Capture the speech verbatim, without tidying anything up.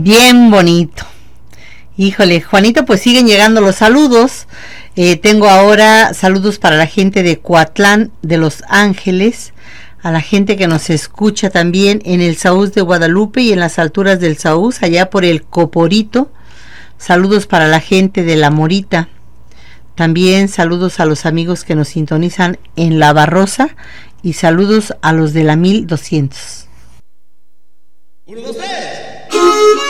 Bien bonito. Híjole, Juanito, pues siguen llegando los saludos. Eh, tengo ahora saludos para la gente de Coatlán de Los Ángeles, a la gente que nos escucha también en el Saúz de Guadalupe y en las alturas del Saúz, allá por el Coporito. Saludos para la gente de La Morita. También saludos a los amigos que nos sintonizan en La Barrosa y saludos a los de la mil doscientos. Uno, dos, tres.